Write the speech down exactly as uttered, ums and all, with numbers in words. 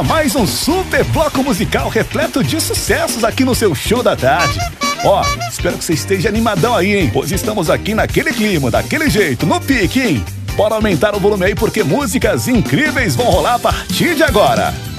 Mais um super bloco musical repleto de sucessos aqui no seu show da tarde. Ó, espero que você esteja animadão aí, hein? Pois estamos aqui naquele clima, daquele jeito, no pique, hein? Bora aumentar o volume aí porque músicas incríveis vão rolar a partir de agora.